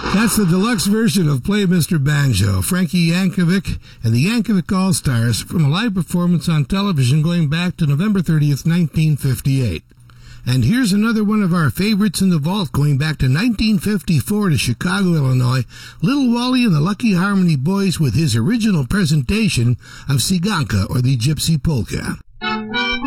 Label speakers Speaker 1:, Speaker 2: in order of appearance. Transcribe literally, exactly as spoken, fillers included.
Speaker 1: That's the deluxe version of Play Mister Banjo, Frankie Yankovic and the Yankovic All-Stars from a live performance on television going back to November thirtieth, nineteen fifty-eight. And here's another one of our favorites in the vault going back to nineteen fifty-four to Chicago, Illinois, Little Wally and the Lucky Harmony Boys with his original presentation of Siganka, or the Gypsy Polka.